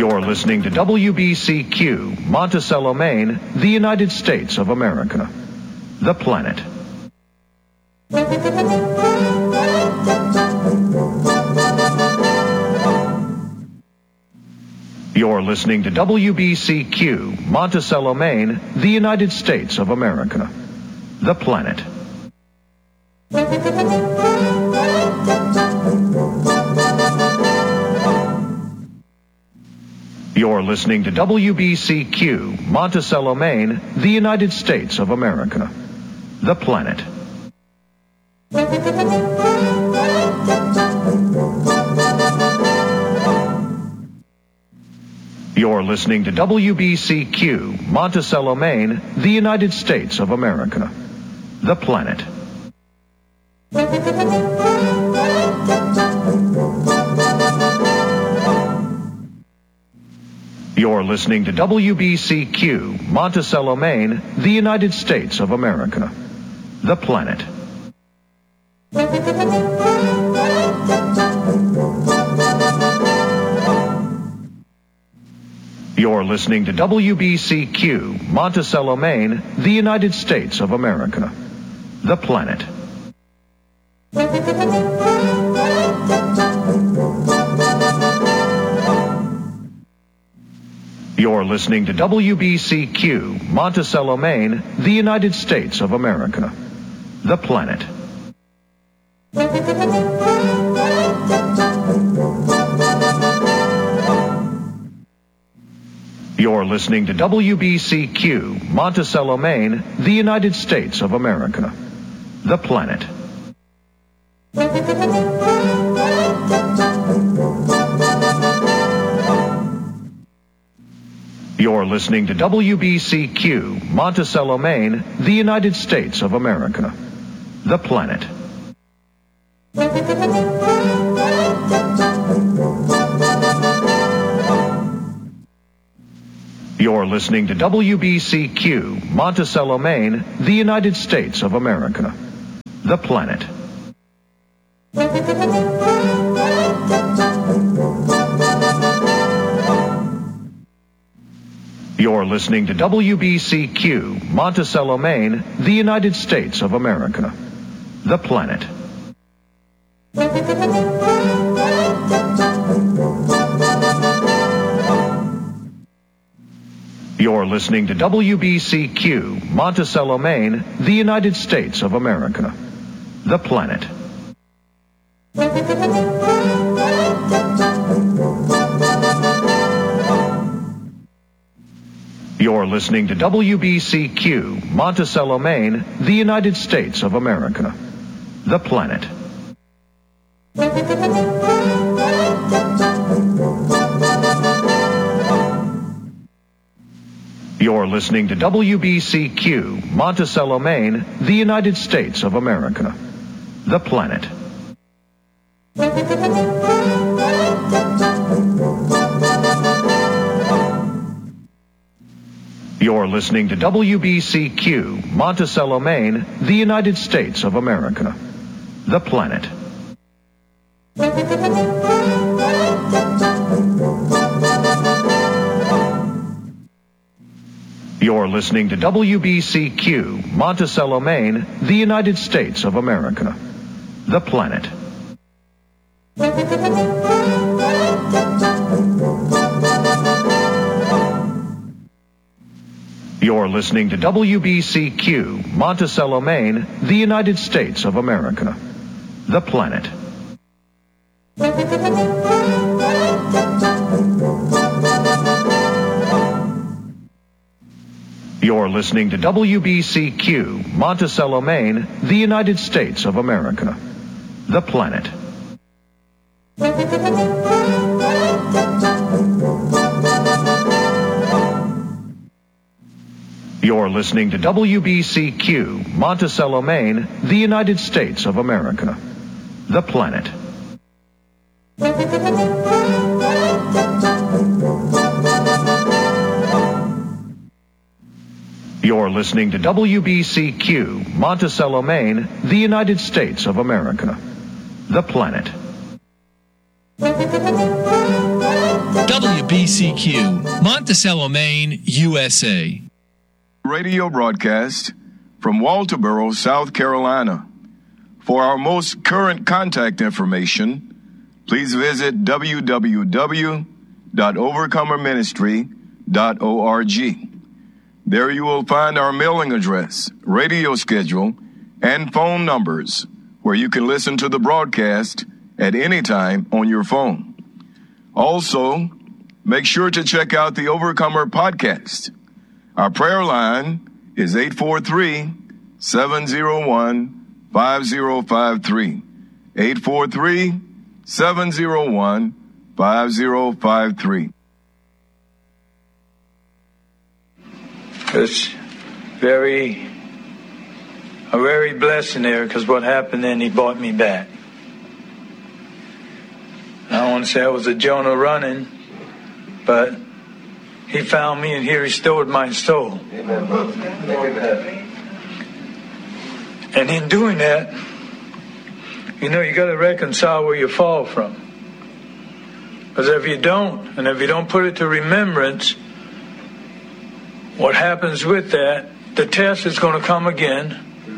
You're listening to WBCQ, Monticello, Maine, the United States of America. The planet. You're listening to WBCQ, Monticello, Maine, the United States of America. The planet. You're listening to WBCQ, Monticello, Maine, the United States of America. The planet. You're listening to WBCQ, Monticello, Maine, the United States of America. The planet. You're listening to WBCQ, Monticello, Maine, the United States of America. The planet. You're listening to WBCQ, Monticello, Maine, the United States of America. The planet. You're listening to WBCQ, Monticello, Maine, the United States of America. The planet. You're listening to WBCQ, Monticello, Maine, the United States of America. The planet. You're listening to WBCQ, Monticello, Maine, the United States of America. The planet. You're listening to WBCQ, Monticello, Maine, the United States of America. The planet. You're listening to WBCQ, Monticello, Maine, the United States of America. The planet. You're listening to WBCQ, Monticello, Maine, the United States of America. The planet. You're listening to WBCQ, Monticello, Maine, the United States of America. The planet. You're listening to WBCQ, Monticello, Maine, the United States of America. The planet. You're listening to WBCQ, Monticello, Maine, the United States of America. The planet. You're listening to WBCQ, Monticello, Maine, the United States of America. The planet. You're listening to WBCQ, Monticello, Maine, the United States of America. The planet. You're listening to WBCQ, Monticello, Maine, the United States of America. The planet. You're listening to WBCQ, Monticello, Maine, the United States of America. The planet. You're listening to WBCQ, Monticello, Maine, the United States of America. The planet. WBCQ, Monticello, Maine, USA. Radio broadcast from Walterboro, South Carolina. For our most current contact information, please visit www.overcomerministry.org. There you will find our mailing address, radio schedule, and phone numbers where you can listen to the broadcast at any time on your phone. Also, make sure to check out the Overcomer podcast. Our prayer line is 843-701-5053. 843-701-5053. It's a very blessing there, because what happened then, he brought me back. I don't want to say I was a Jonah running, but he found me and he restored my soul. Amen. Amen. And in doing that, you got to reconcile where you fall from. Because if you don't, and if you don't put it to remembrance, what happens with that, the test is going to come again.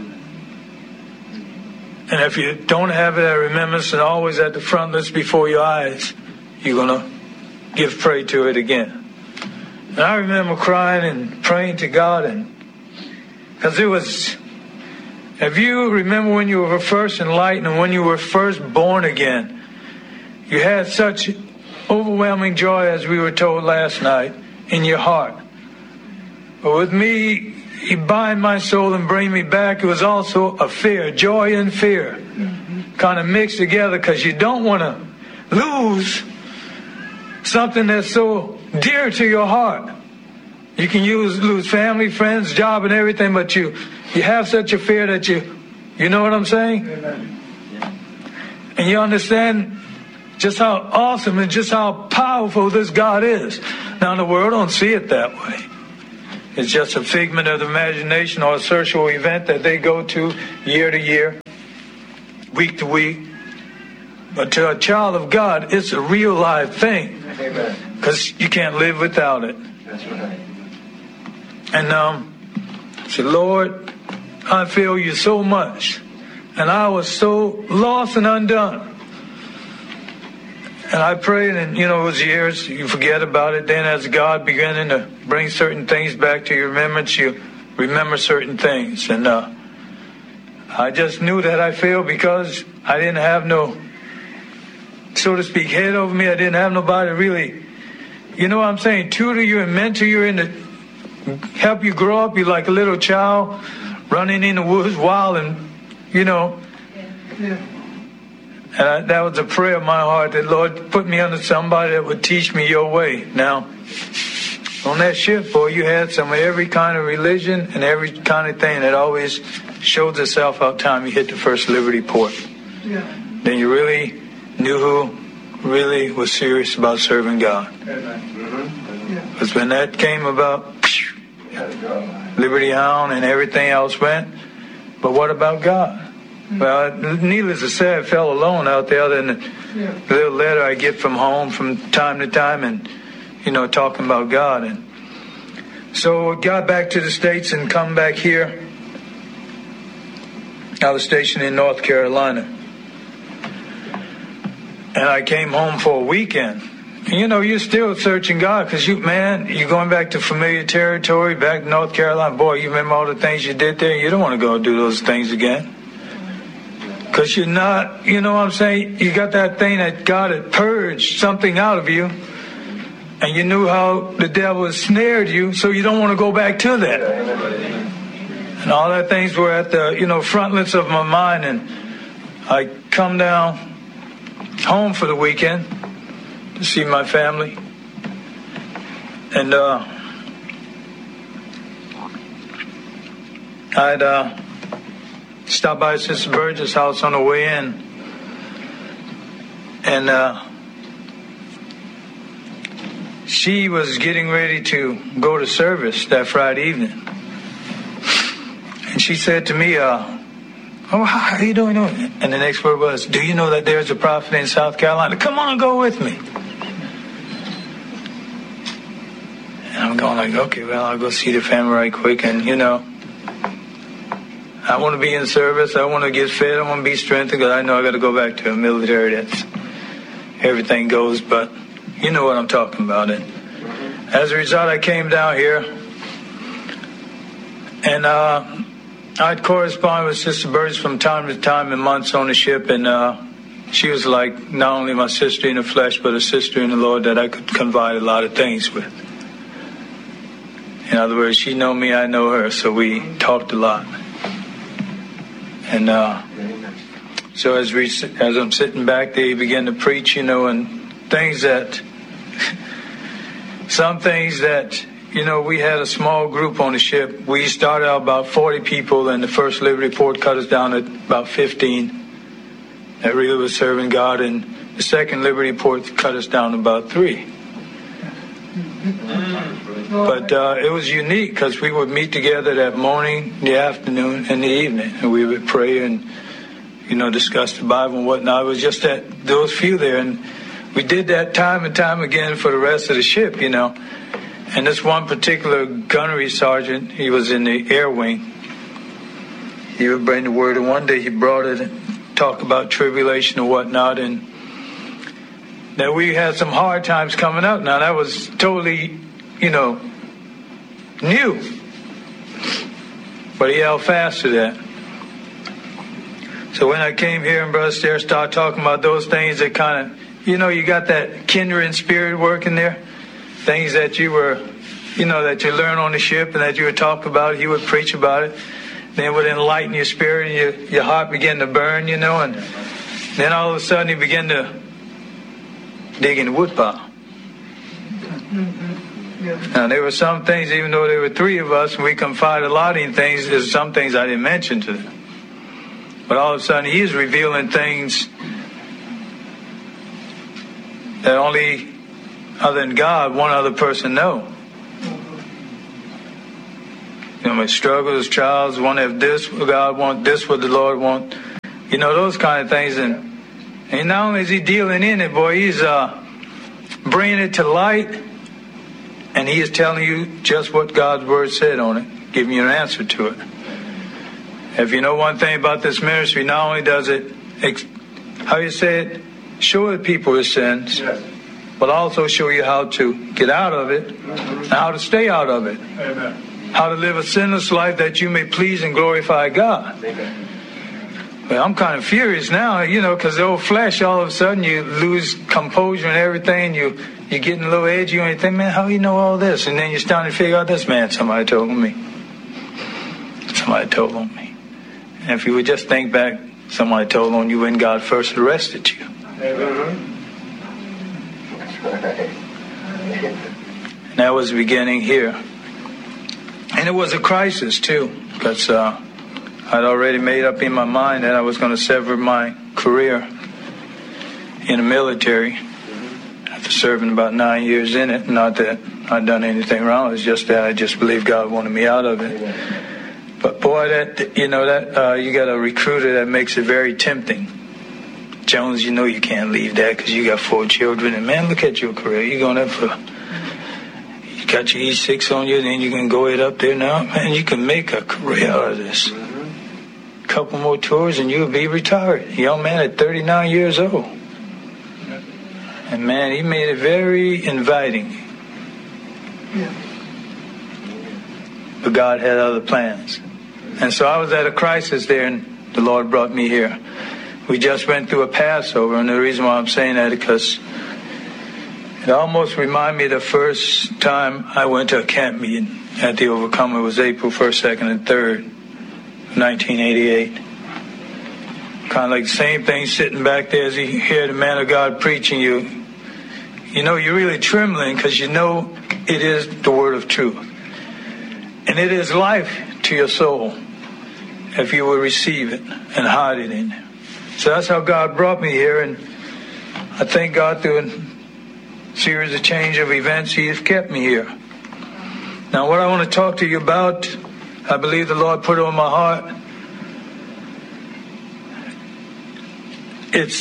And if you don't have it at remembrance and always at the frontlets before your eyes, you're going to give prey to it again. And I remember crying and praying to God, and because it was, if you remember when you were first enlightened and when you were first born again, you had such overwhelming joy, as we were told last night, in your heart. But with me, he bind my soul and bring me back. It was also a fear, joy and fear, kind of mixed together, because you don't want to lose something that's so dear to your heart. You can lose family, friends, job, and everything, but you have such a fear that you know what I'm saying? Amen. And you understand just how awesome and just how powerful this God is. Now, the world don't see it that way. It's just a figment of the imagination or a social event that they go to year to year, week to week. But to a child of God, it's a real live thing. Because you can't live without it. That's right. And I said, Lord, I feel you so much. And I was so lost and undone. And I prayed, and it was years, you forget about it. Then as God beginning to bring certain things back to your remembrance, you remember certain things. And I just knew that I failed because I didn't have no, so to speak, head over me. I didn't have nobody really, you know what I'm saying, tutor you and mentor you and to help you grow up. You're like a little child running in the woods wild and, Yeah. And that was a prayer of my heart, that Lord, put me under somebody that would teach me your way. Now, on that ship, boy, you had some of every kind of religion and every kind of thing that always shows itself out time you hit the first Liberty port. Yeah. Then you really knew who really was serious about serving God. Because when that came about, Liberty Hound and everything else went. But what about God? Well, needless to say, I fell alone out there, other than the little letter I get from home from time to time and, talking about God. And so I got back to the States and come back here. I was stationed in North Carolina. And I came home for a weekend. And, you're still searching God because you're going back to familiar territory, back to North Carolina. Boy, you remember all the things you did there. You don't want to go do those things again. Because you're not, you know what I'm saying? You got that thing that God had purged something out of you. And you knew how the devil had snared you, so you don't want to go back to that. And all that things were at the, frontlets of my mind. And I come down home for the weekend to see my family. And I'd stopped by Sister Burgess' house on the way in. And she was getting ready to go to service that Friday evening. And she said to me, Oh, how are you doing? And the next word was, do you know that there's a prophet in South Carolina? Come on and go with me. And I'm going like, okay, well, I'll go see the family right quick. And, you know, I want to be in service. I want to get fed. I want to be strengthened because I know I got to go back to the military. That's everything goes. But you know what I'm talking about. And as a result, I came down here. And I'd correspond with Sister Burgess from time to time in months on the ship. And she was like not only my sister in the flesh, but a sister in the Lord that I could confide a lot of things with. In other words, she know me, I know her, so we talked a lot. And so as I'm sitting back there, he began to preach, you know, and some things that, you know, we had a small group on the ship. We started out about 40 people, and the first Liberty Port cut us down at about 15 that really was serving God, and the second Liberty Port cut us down to about 3. But it was unique because we would meet together that morning, the afternoon, and the evening, and we would pray and, you know, discuss the Bible and whatnot. It was just that those few there, and we did that time and time again for the rest of the ship, you know. And this one particular gunnery sergeant, he was in the air wing. He would bring the word, and one day he brought it and talk about tribulation and whatnot, and that we had some hard times coming up. Now that was totally, you know, new. But he held fast to that. So when I came here and Brother Stair started talking about those things that kind of, you know, you got that kindred spirit working there. Things that you were, you know, that you learn on the ship and that you would talk about, he would preach about it. Then it would enlighten your spirit and your heart began to burn, you know, and then all of a sudden he began to dig in the woodpile. Now there were some things, even though there were 3 of us and we confided a lot in things, there's some things I didn't mention to them. But all of a sudden he is revealing things that only other than God, one other person know. You know, my struggles, trials, want to have this what God want, this what the Lord want. You know, those kind of things. And not only is he dealing in it, boy, he's bringing it to light. And he is telling you just what God's word said on it, giving you an answer to it. If you know one thing about this ministry, not only does it, how you say it, show the people his sins, yes, but also show you how to get out of it and how to stay out of it. Amen. How to live a sinless life that you may please and glorify God. Amen. Well, I'm kind of furious now, you know, because the old flesh, all of a sudden you lose composure and everything. You're getting a little edgy and you think, man, how you know all this? And then you're starting to figure out this, man, somebody told on me. Somebody told on me. And if you would just think back, somebody told on you when God first arrested you. Amen. And that was the beginning here. And it was a crisis, too, because I'd already made up in my mind that I was going to sever my career in the military after serving about 9 years in it. Not that I'd done anything wrong. It's just that I just believed God wanted me out of it. But boy, that you got a recruiter that makes it very tempting. Jones, you know you can't leave that because you got 4 children. And man, look at your career. You're going up for... You got your E6 on you, then you can go it up there now. Man, you can make a career out of this. A couple more tours and you'll be retired. Young man at 39 years old. And man, he made it very inviting. But God had other plans. And so I was at a crisis there, and the Lord brought me here. We just went through a Passover, and the reason why I'm saying that is because it almost reminded me of the first time I went to a camp meeting at the Overcomer. It was April 1st, 2nd, and 3rd, 1988. Kind of like the same thing, sitting back there as you hear the man of God preaching you. You know, you're really trembling because you know it is the word of truth. And it is life to your soul if you will receive it and hide it in it. So that's how God brought me here, and I thank God through a series of change of events, He has kept me here. Now, what I want to talk to you about, I believe the Lord put it on my heart it's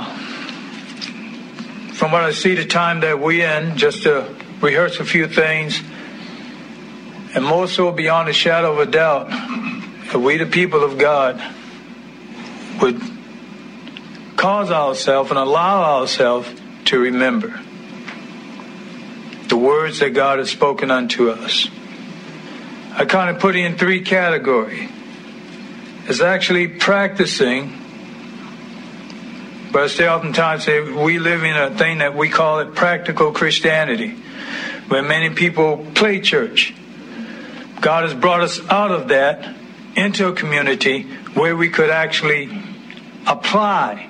from what I see the time that we're in, just to rehearse a few things, and more so beyond a shadow of a doubt, that we, the people of God, would cause ourselves and allow ourselves to remember the words that God has spoken unto us. I kind of put it in three categories. It's actually practicing, but I still oftentimes say we live in a thing that we call it practical Christianity, where many people play church. God has brought us out of that into a community where we could actually apply.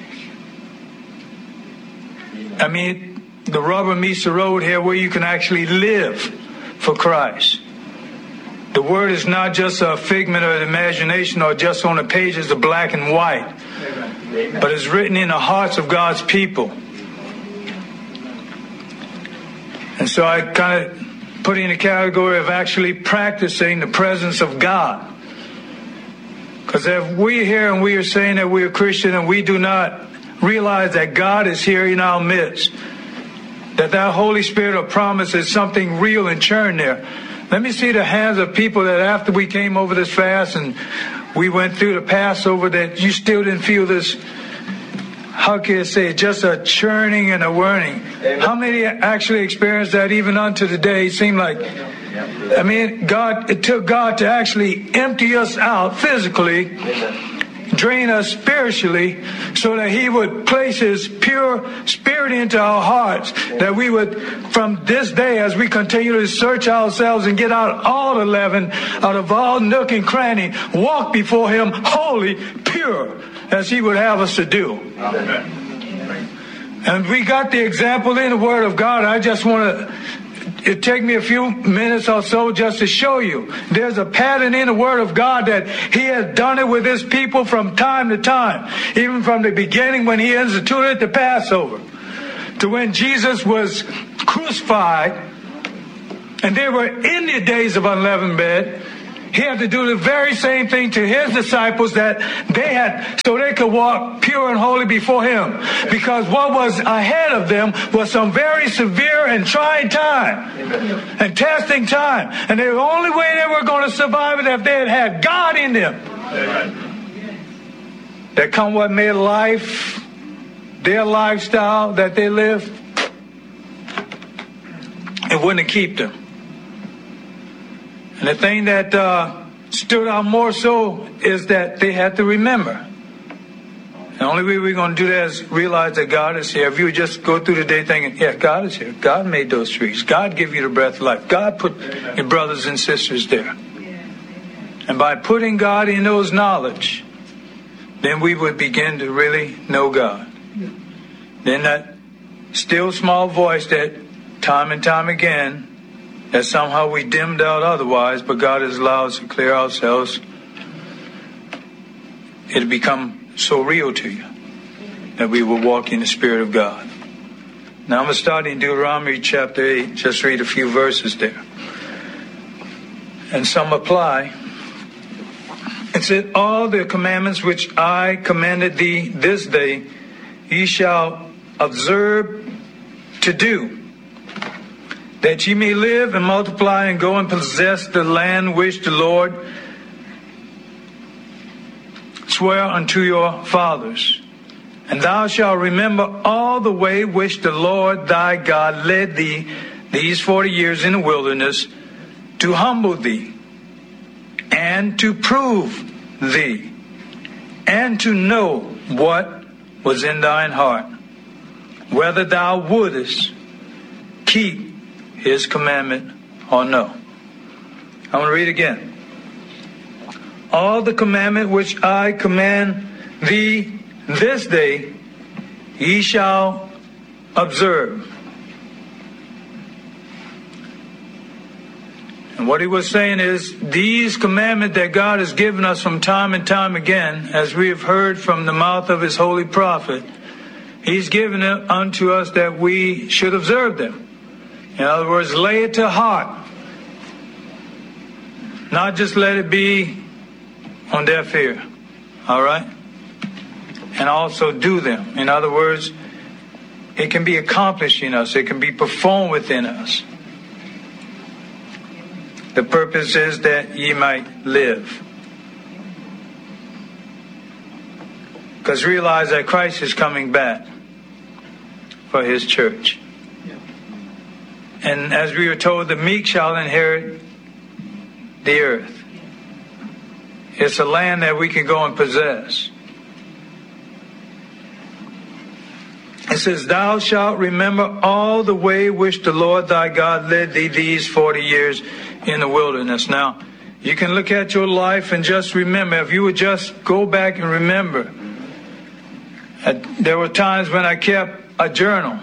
I mean, the rubber meets the road here where you can actually live for Christ. The word is not just a figment of the imagination or just on the pages of black and white, but it's written in the hearts of God's people. And so I kind of put in the category of actually practicing the presence of God. Because if we're here and we are saying that we're Christian and we do not realize that God is here in our midst, that Holy Spirit of promise is something real and churned there. Let me see the hands of people that after we came over this fast and we went through the Passover, that you still didn't feel this, how can I say, just a churning and a whirring. How many actually experienced that even unto today? It seemed like, I mean, it took God to actually empty us out physically, drain us spiritually, so that He would place His pure Spirit into our hearts, that we would, from this day, as we continue to search ourselves and get out all the leaven, out of all nook and cranny, walk before Him holy, pure, as He would have us to do. And we got the example in the Word of God. I just want to, it take me a few minutes or so just to show you. There's a pattern in the Word of God that He has done it with His people from time to time. Even from the beginning when He instituted the Passover, to when Jesus was crucified and they were in the days of unleavened bread. He had to do the very same thing to His disciples that they had, so they could walk pure and holy before Him. Because what was ahead of them was some very severe and trying time and testing time. And the only way they were going to survive it if they had had God in them. That come what made life, their lifestyle that they lived, it wouldn't keep them. And the thing that stood out more so is that they had to remember. The only way we're going to do that is realize that God is here. If you just go through the day thinking, yeah, God is here. God made those trees. God gave you the breath of life. God put your brothers and sisters there. And by putting God in those knowledge, then we would begin to really know God. Then that still small voice that time and time again, that somehow we dimmed out otherwise, but God has allowed us to clear ourselves. It'll become so real to you that we will walk in the Spirit of God. Now I'm going to start in Deuteronomy chapter 8, just read a few verses there. And some apply. It said, all the commandments which I commanded thee this day, ye shall observe to do, that ye may live and multiply and go and possess the land which the Lord sware unto your fathers. And thou shalt remember all the way which the Lord thy God led thee these 40 years in the wilderness, to humble thee, and to prove thee, and to know what was in thine heart, whether thou wouldest keep His commandment or no. I'm going to read again. All the commandment which I command thee this day, ye shall observe. And what he was saying is, these commandments that God has given us from time and time again, as we have heard from the mouth of His holy prophet, He's given it unto us that we should observe them. In other words, lay it to heart. Not just let it be on deaf ear. All right? and also do them. In other words, it can be accomplished in us. It can be performed within us. The purpose is that ye might live. Because realize that Christ is coming back for his church. And as we were told, the meek shall inherit the earth. It's a land that we can go and possess. It says, thou shalt remember all the way which the Lord thy God led thee these 40 years in the wilderness. Now, you can look at your life and just remember. If you would just go back and remember. There were times when I kept a journal.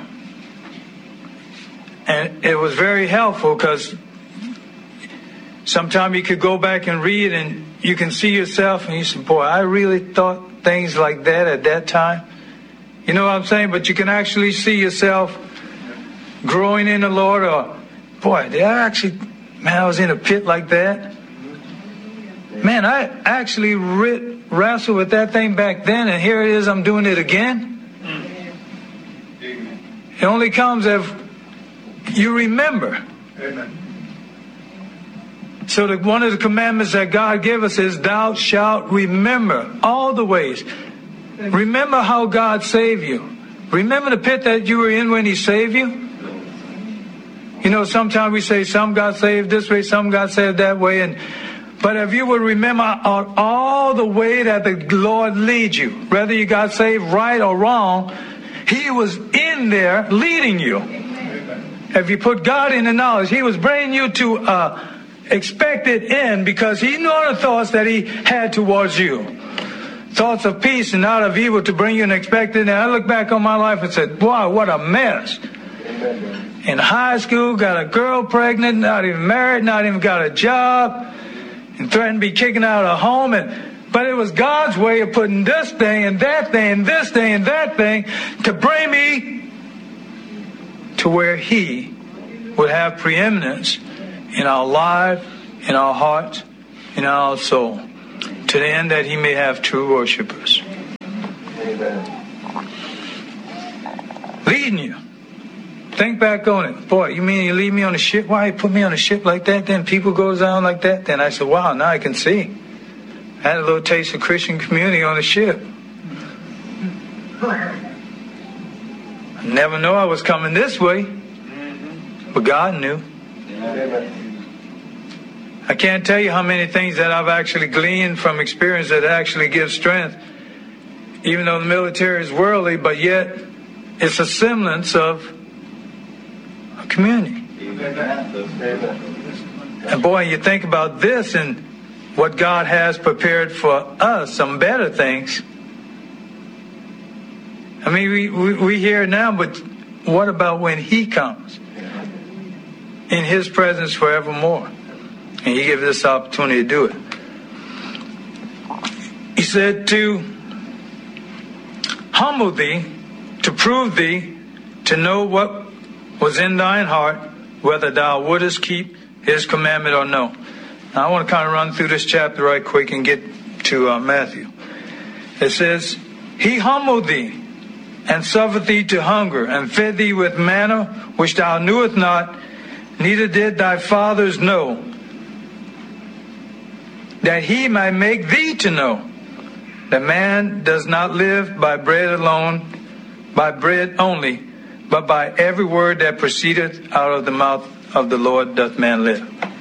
And it was very helpful because sometimes you could go back and read and you can see yourself and you say, boy, I really thought things like that at that time. You know what I'm saying? But you can actually see yourself growing in the Lord, or, boy, did I actually, man, I was in a pit like that. Man, I actually wrestled with that thing back then, and here it is, I'm doing it again. It only comes if you remember. Amen. So one of the commandments that God gave us is, thou shalt remember all the ways. Remember how God saved you. Remember the pit that you were in when he saved you. You know, sometimes we say some got saved this way, some got saved that way. But if you would remember all the way that the Lord leads you, whether you got saved right or wrong, he was in there leading you. If you put God in the knowledge, he was bringing you to expected end, because he knew the thoughts that he had towards you. Thoughts of peace and not of evil, to bring you an expected end. I look back on my life and said, wow, what a mess. In high school, got a girl pregnant, not even married, not even got a job, and threatened to be kicking out of home. But it was God's way of putting this thing and that thing and this thing and that thing to bring me to where he would have preeminence in our life, in our hearts, in our soul, to the end that he may have true worshipers. Leading you. Think back on it. Boy, you mean you leave me on a ship? Why you put me on a ship like that? Then people goes down like that? Then I said, wow, now I can see. I had a little taste of Christian community on the ship. I never knew I was coming this way, but God knew. I can't tell you how many things that I've actually gleaned from experience that actually gives strength. Even though the military is worldly, but yet it's a semblance of a community. And boy, you think about this and what God has prepared for us, some better things. I mean, we hear it now, but what about when he comes? In his presence forevermore. And he gives us the opportunity to do it. He said to humble thee, to prove thee, to know what was in thine heart, whether thou wouldest keep his commandment or no. Now I want to kind of run through this chapter right quick and get to Matthew. It says, he humbled thee, and suffered thee to hunger, and fed thee with manna, which thou knewest not, neither did thy fathers know, that he might make thee to know that man does not live by bread alone, by bread only, but by every word that proceedeth out of the mouth of the Lord doth man live.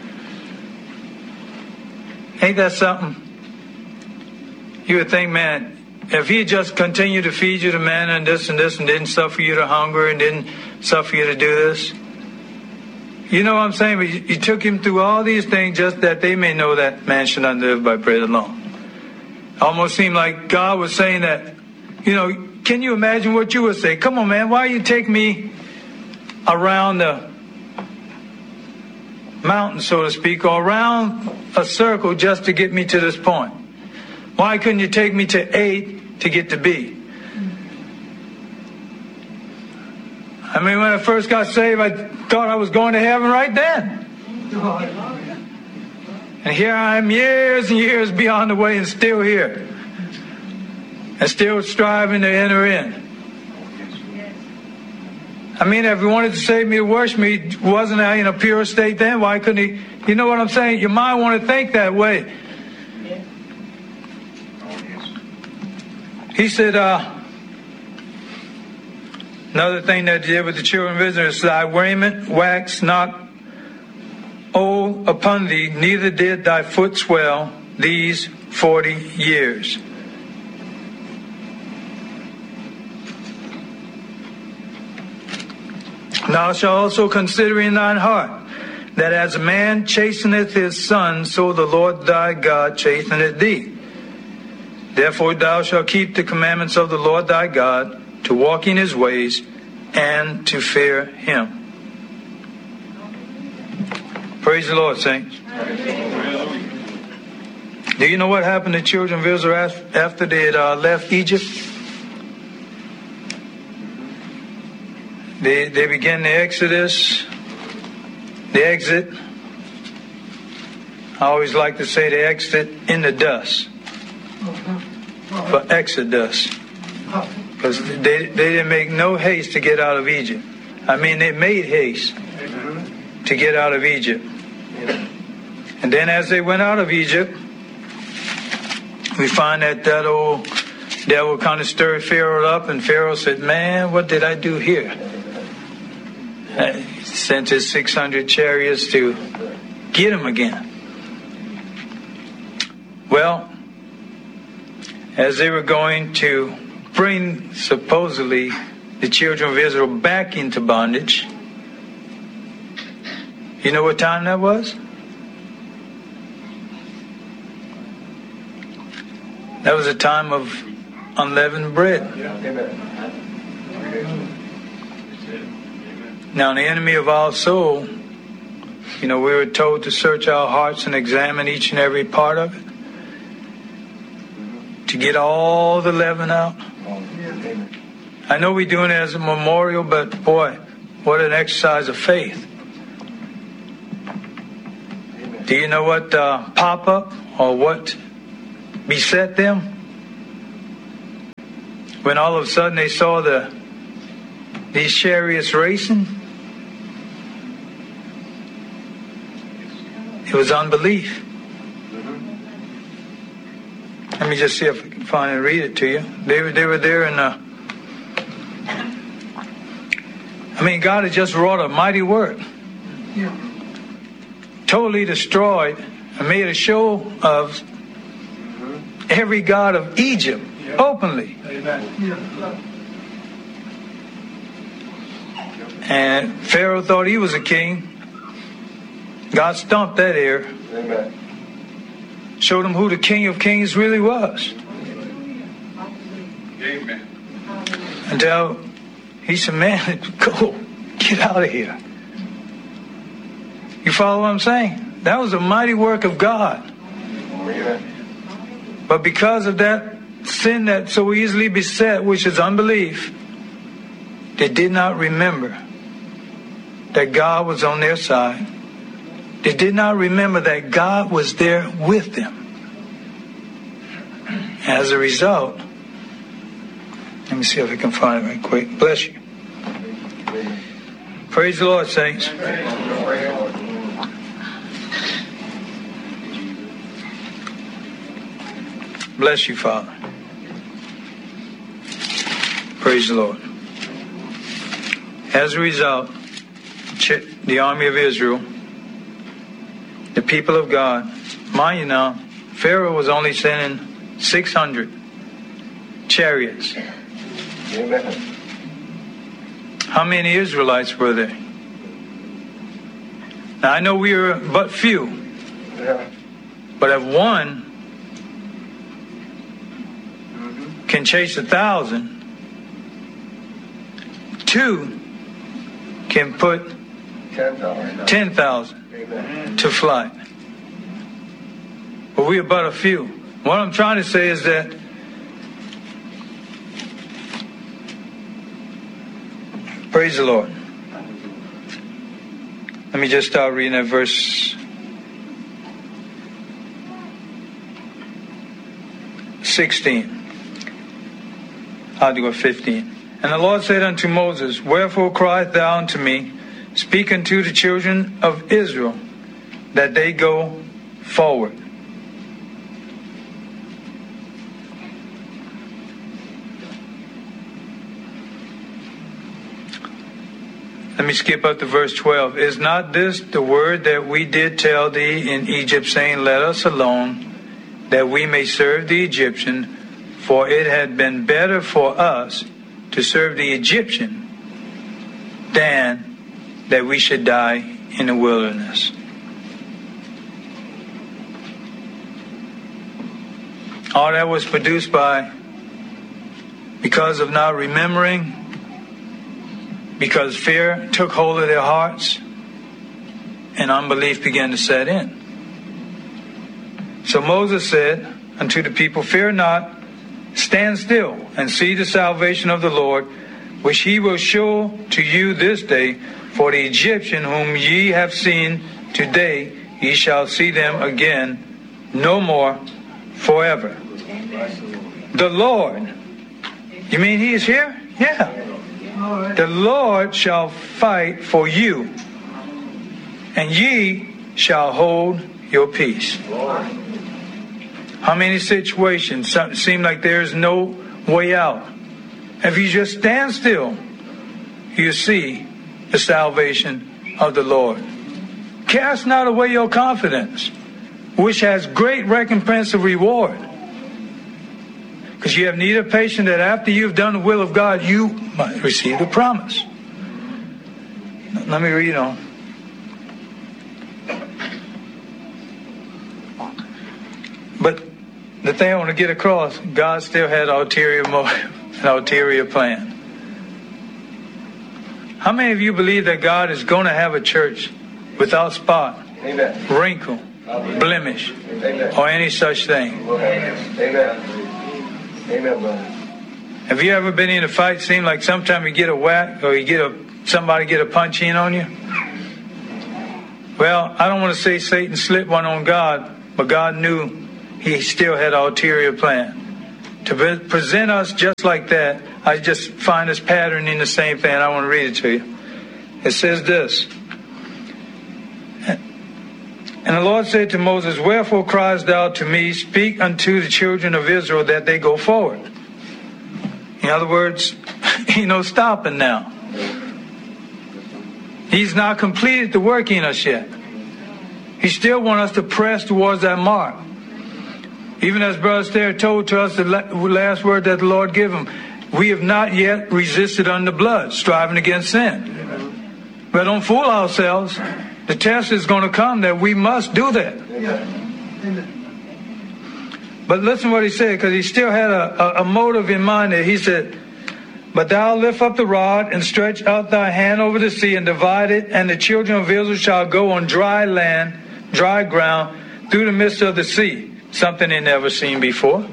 Ain't that something? You would think, man, if he just continued to feed you the manna and this and didn't suffer you to hunger and didn't suffer you to do this. You know what I'm saying? But he took him through all these things just that they may know that man should not live by bread alone. Almost seemed like God was saying that, you know, can you imagine what you would say? Come on, man, why you take me around the mountain, so to speak, or around a circle just to get me to this point? Why couldn't you take me to A to get to B? I mean, when I first got saved, I thought I was going to heaven right then. And here I am years and years beyond the way and still here. and still striving to enter in. I mean, if he wanted to save me or worship me, wasn't I in a pure state then? Why couldn't he? You know what I'm saying? Your mind want to think that way. He said, another thing that he did with the children of Israel is, thy raiment waxed not old upon thee, neither did thy foot swell these 40 years. Thou shalt also consider in thine heart, that as a man chasteneth his son, so the Lord thy God chasteneth thee. Therefore thou shalt keep the commandments of the Lord thy God, to walk in his ways, and to fear him. Praise the Lord, saints. Do you know what happened to the children of Israel after they had left Egypt? They began the Exodus, the exit. I always like to say the exit in the dust. But Exodus. Because they didn't make no haste to get out of Egypt. I mean, they made haste to get out of Egypt. And then as they went out of Egypt, we find that old devil kind of stirred Pharaoh up, and Pharaoh said, man, what did I do here? He sent his 600 chariots to get him again. Well, as they were going to bring, supposedly, the children of Israel back into bondage, you know what time that was? That was a time of unleavened bread. Now, the enemy of our soul, you know, we were told to search our hearts and examine each and every part of it, to get all the leaven out. I know we're doing it as a memorial, but boy, what an exercise of faith. Do you know what pop up or what beset them? When all of a sudden they saw these chariots racing, it was unbelief. Let me just see if I can find and read it to you. They were there and God had just wrought a mighty work. Totally destroyed and made a show of every god of Egypt openly. And Pharaoh thought he was a king. God stomped that air. Showed him who the King of Kings really was. Amen. Until he said, man, go, get out of here. You follow what I'm saying? That was a mighty work of God. But because of that sin that so easily beset, which is unbelief, they did not remember that God was on their side. They did not remember that God was there with them. As a result, let me see if I can find it right quick. Bless you. Praise the Lord, saints. Bless you, Father. Praise the Lord. As a result, the army of Israel, the people of God, mind you now, Pharaoh was only sending 600 chariots. Amen. How many Israelites were there? Now I know we were but few, but if one can chase 1,000, two can put 10,000 to flight. But we are but a few. What I'm trying to say is that praise the Lord. Let me just start reading at verse 16. I'll do 15. And the Lord said unto Moses, Wherefore criest thou unto me? Speak unto the children of Israel, that they go forward. Let me skip up to verse 12. Is not this the word that we did tell thee in Egypt, saying, Let us alone, that we may serve the Egyptian? For it had been better for us to serve the Egyptian than that we should die in the wilderness. All that was produced because of not remembering, because fear took hold of their hearts and unbelief began to set in. So Moses said unto the people, Fear not, stand still and see the salvation of the Lord, which he will show to you this day. For the Egyptian whom ye have seen today, ye shall see them again no more forever. The Lord, you mean he is here? Yeah. The Lord shall fight for you, and ye shall hold your peace. How many situations seem like there's no way out? If you just stand still, you see the salvation of the Lord. Cast not away your confidence, which has great recompense of reward. Because you have need of patience, that after you've done the will of God, you might receive the promise. Let me read on. But the thing I want to get across, God still had an ulterior motive, an ulterior plan. How many of you believe that God is going to have a church without spot, Amen. wrinkle, blemish, Amen. or any such thing? Amen. Amen, brother. Have you ever been in a fight? Seem like sometimes you get a whack or somebody get a punch in on you? Well, I don't want to say Satan slipped one on God, but God knew he still had an ulterior plan. To present us just like that, I just find this pattern in the same thing. I want to read it to you. It says this. And the Lord said to Moses, Wherefore criest thou to me? Speak unto the children of Israel that they go forward. In other words, ain't no stopping now. He's not completed the work in us yet. He still wants us to press towards that mark. Even as Brother Stair told to us the last word that the Lord gave him, we have not yet resisted under blood, striving against sin. But don't fool ourselves. The test is going to come that we must do that. But listen what he said, because he still had a motive in mind there. He said, But thou lift up the rod and stretch out thy hand over the sea and divide it, and the children of Israel shall go on dry land, dry ground, through the midst of the sea. Something they never seen before.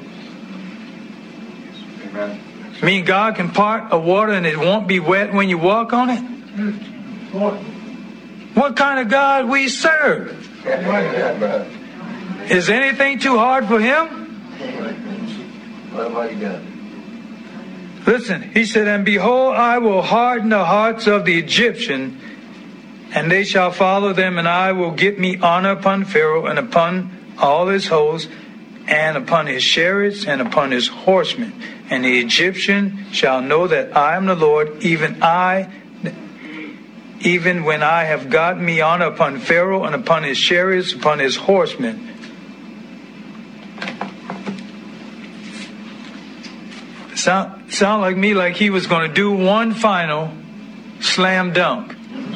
Amen. I mean, God can part a water and it won't be wet when you walk on it? What kind of God we serve? Is anything too hard for him? Listen, he said, And behold, I will harden the hearts of the Egyptian, and they shall follow them, and I will get me honor upon Pharaoh and upon all his hosts, and upon his chariots and upon his horsemen. And the Egyptian shall know that I am the Lord, even when I have gotten me honor upon Pharaoh and upon his chariots, upon his horsemen. Sound like me like he was going to do one final slam dunk.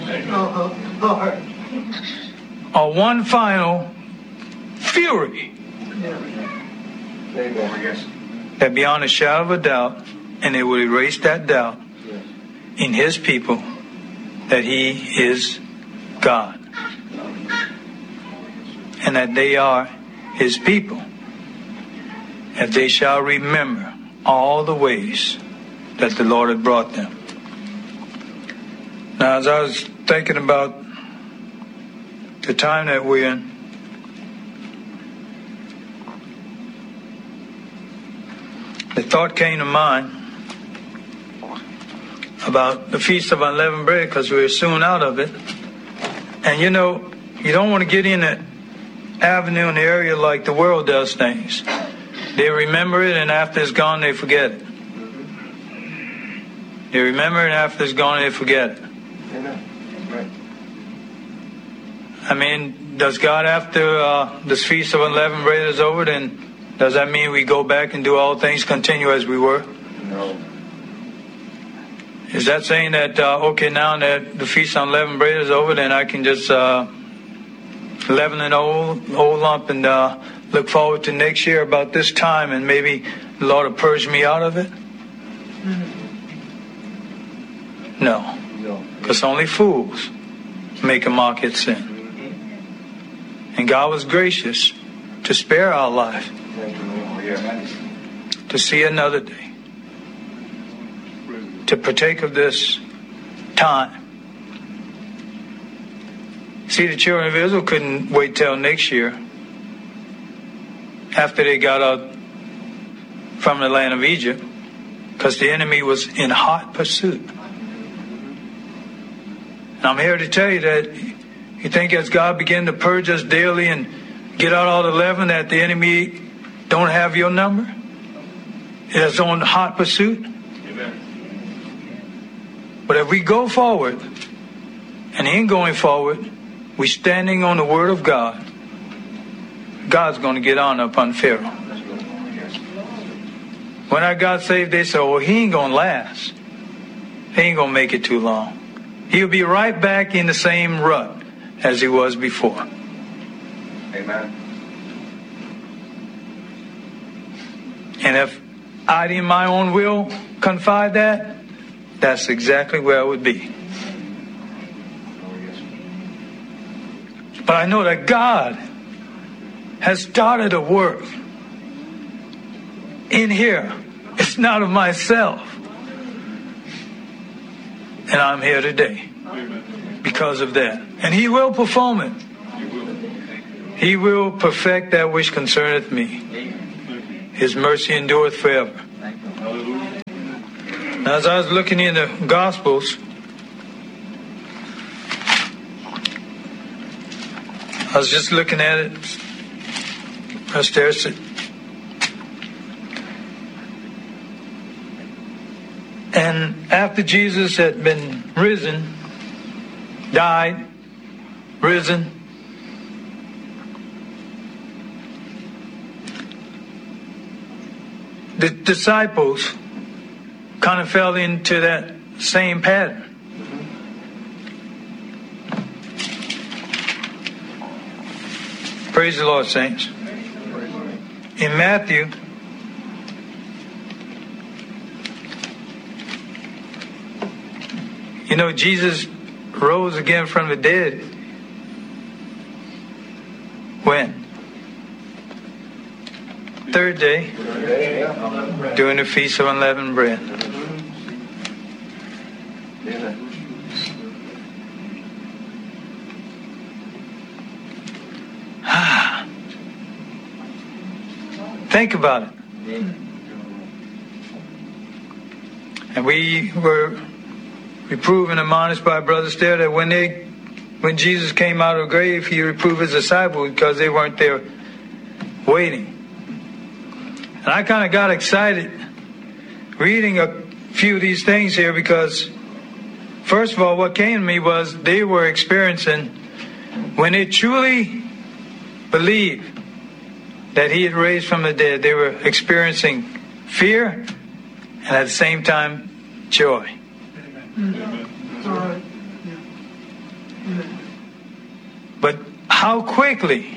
Or one final fury. That beyond a shadow of a doubt, and it will erase that doubt in his people that he is God. And that they are his people. If they shall remember all the ways that the Lord had brought them. Now, as I was thinking about the time that we're in, the thought came to mind about the Feast of Unleavened Bread because we're soon out of it. And you know, you don't want to get in that avenue in the area like the world does things. They remember it, and after it's gone, they forget it. They remember it, and after it's gone, they forget it. I mean, does God, after this Feast of Unleavened Bread is over, then does that mean we go back and do all things continue as we were? No. Is that saying that, okay, now that the Feast of Unleavened Bread is over, then I can just leaven an old lump and look forward to next year about this time, and maybe the Lord will purge me out of it? No. Because only fools make a mock at sin. And God was gracious to spare our life to see another day, to partake of this time. See, the children of Israel couldn't wait till next year after they got out from the land of Egypt, because the enemy was in hot pursuit. And I'm here to tell you that you think as God began to purge us daily and get out all the leaven, that the enemy don't have your number? It's on hot pursuit? Amen. But if we go forward, and in going forward, we're standing on the Word of God, God's going to get on upon Pharaoh. When I got saved, they said, well, he ain't going to last. He ain't going to make it too long. He'll be right back in the same rut as he was before. Amen. And if I, in my own will, confide that, that's exactly where I would be. But I know that God has started a work in here. It's not of myself. And I'm here today because of that. And he will perform it. He will perfect that which concerneth me. His mercy endureth forever. Now, as I was looking in the Gospels, I was just looking at it. Right there. And after Jesus had been risen, died, risen, the disciples kind of fell into that same pattern. Praise the Lord, saints. In Matthew, you know, Jesus rose again from the dead. When? Third day, during the Feast of Unleavened Bread. Think about it. And we were reproved and admonished by Brother Stair that when Jesus came out of the grave, he reproved his disciples because they weren't there waiting. And I kind of got excited reading a few of these things here because, first of all, what came to me was they were experiencing, when they truly believed that he had raised from the dead, they were experiencing fear and at the same time joy. Amen. But how quickly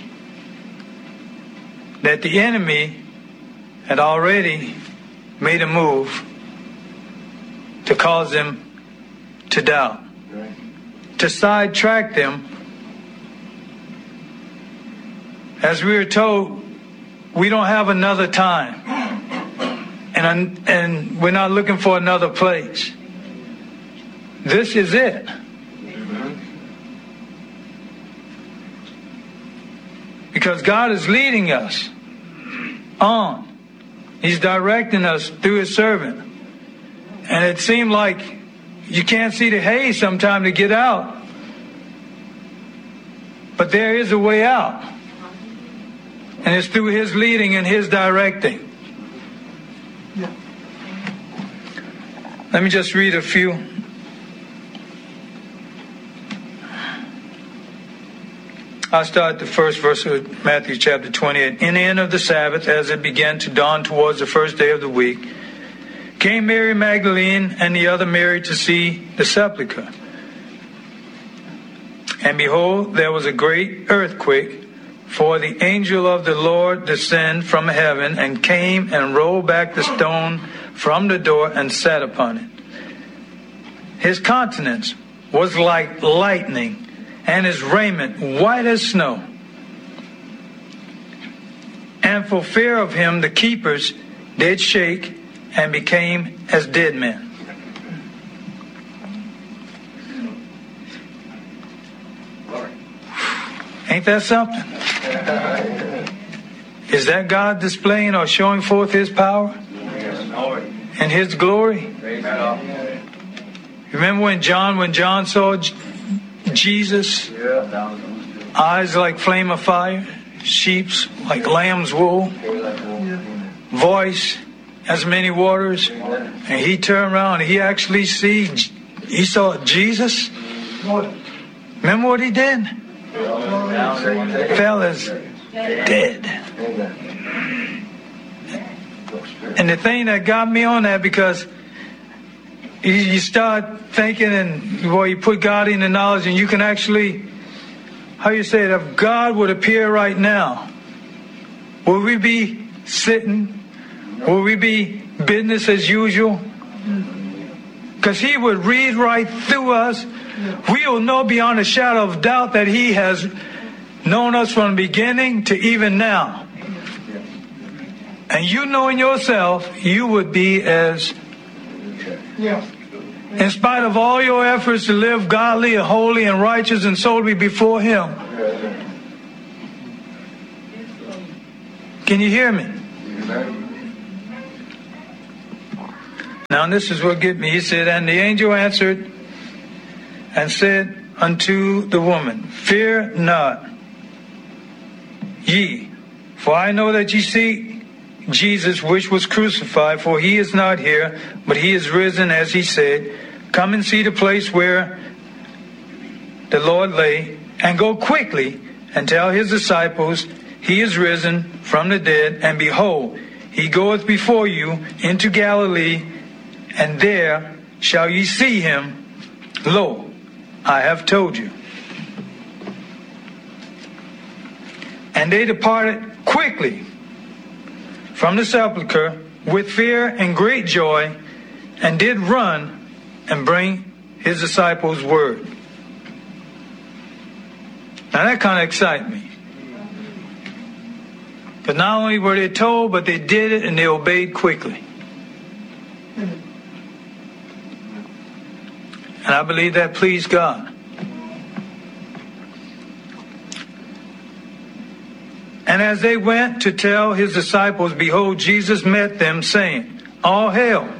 that the enemy had already made a move to cause them to doubt, to sidetrack them. As we were told, we don't have another time, and we're not looking for another place. This is it. Because God is leading us on. He's directing us through his servant. And it seemed like, You can't see the hay sometime to get out. But there is a way out. And it's through His leading and His directing. Let me just read a few. I'll start the first verse of Matthew chapter 28. In the end of the Sabbath, as it began to dawn towards the first day of the week, came Mary Magdalene and the other Mary to see the sepulchre. And behold, there was a great earthquake, for the angel of the Lord descended from heaven and came and rolled back the stone from the door and sat upon it. His countenance was like lightning, and his raiment white as snow. And for fear of him, the keepers did shake and became as dead men. Ain't that something? Is that God displaying or showing forth His power and His glory? Remember when John saw Jesus, eyes like flame of fire, sheep's like lamb's wool, voice as many waters, and he turned around and he saw Jesus. Remember what he did? Fell as dead. And the thing that got me on that, because you start thinking, and you put God in the knowledge, and you can actually, how you say it, if God would appear right now, would we be sitting? Will we be business as usual? Because He would read right through us. We will know beyond a shadow of doubt that He has known us from the beginning to even now. And you know in yourself, you would be as, in spite of all your efforts to live godly and holy and righteous and solely before Him. Can you hear me? Now this is what get me. He said, and the angel answered and said unto the woman, fear not ye, for I know that ye seek Jesus, which was crucified, for He is not here, but He is risen, as He said. Come and see the place where the Lord lay, and go quickly and tell His disciples, He is risen from the dead, and behold, He goeth before you into Galilee, and there shall ye see Him. Lo, I have told you. And they departed quickly from the sepulchre with fear and great joy, and did run and bring His disciples word. Now that kind of excites me. Because not only were they told, but they did it and they obeyed quickly. And I believe that pleased God. And as they went to tell His disciples, behold, Jesus met them, saying, all hail.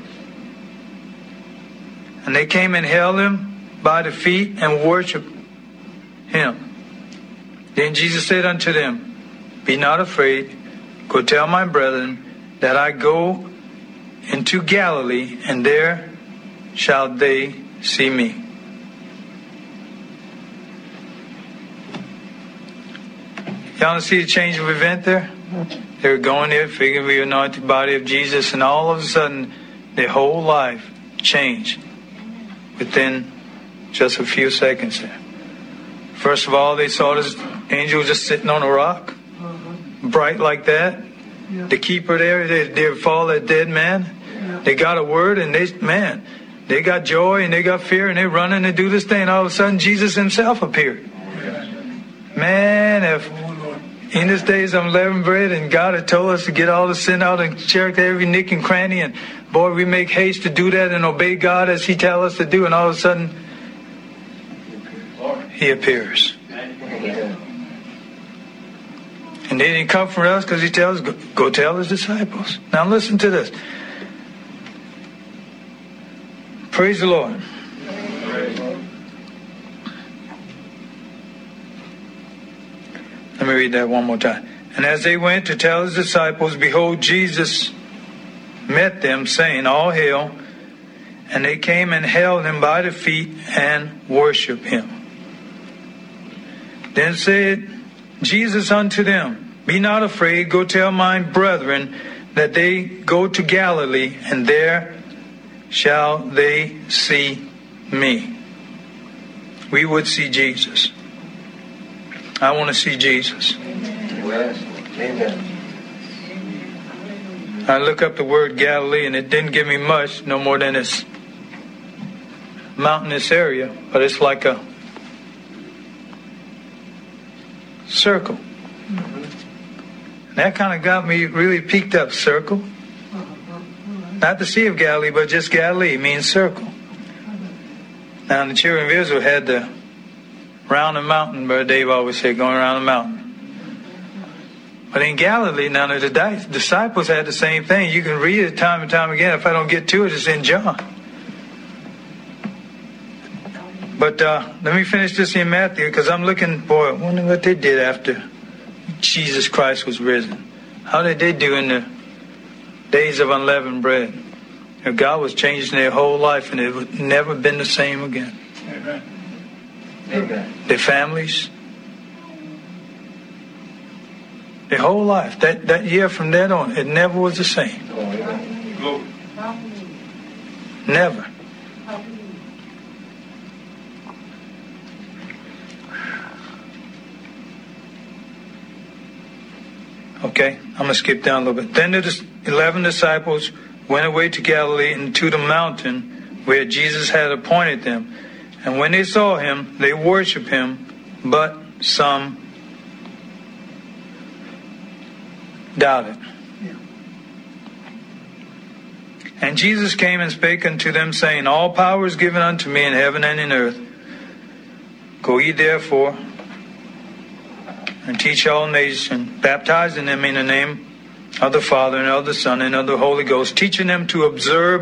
And they came and held Him by the feet and worshiped Him. Then Jesus said unto them, be not afraid. Go tell my brethren that I go into Galilee, and there shall they see me. Y'all want to see the change of event there? They were going there, figuring we anointed the body of Jesus, and all of a sudden, their whole life changed within just a few seconds there. First of all, they saw this angel just sitting on a rock, bright like that. The keeper there, they fall that dead man. They got a word, and they got joy, and they got fear, and they're running to do this thing. All of a sudden, Jesus Himself appeared. Man, if in this days of unleavened bread, and God had told us to get all the sin out and check every nick and cranny, and boy, we make haste to do that and obey God as He tells us to do, and all of a sudden, He appears. And they didn't comfort us because He tells us, go tell His disciples. Now listen to this. Praise the Lord. me read that one more time. And as they went to tell his disciples, behold, Jesus met them, saying, All hail. And they came and held him by the feet and worshipped him. Then said Jesus unto them, Be not afraid, go tell my brethren that they go to Galilee, and there shall they see me. We would see Jesus. I want to see Jesus. Amen. I look up the word Galilee, and it didn't give me much, no more than this mountainous area, but it's like a circle. That kind of got me really peaked up. Circle. Not the Sea of Galilee, but just Galilee means circle. Now the children of Israel had the round the mountain, Brother Dave always said, going around the mountain. But in Galilee, now the disciples had the same thing. You can read it time and time again. If I don't get to it, it's in John. But let me finish this in Matthew, because I'm looking for, I wonder what they did after Jesus Christ was risen. How did they do in the days of unleavened bread? And God was changing their whole life, and it would never been the same again. Amen. Amen. Their families, their whole life. That year from then on, it never was the same. Go. Never. Okay, I'm going to skip down a little bit. Then the 11 disciples went away to Galilee and to the mountain where Jesus had appointed them. And when they saw him, they worshipped him, but some doubted. And Jesus came and spake unto them, saying, All power is given unto me in heaven and in earth. Go ye therefore and teach all nations, baptizing them in the name of the Father and of the Son and of the Holy Ghost, teaching them to observe